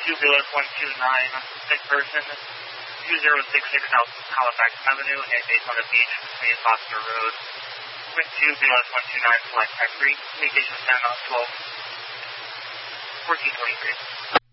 BLS 129, sick person, 2066 South Halifax Avenue and Daytona Beach between Foster Road. Wind 2 BLS 129, flight type 3, communication stand on 12, 1423.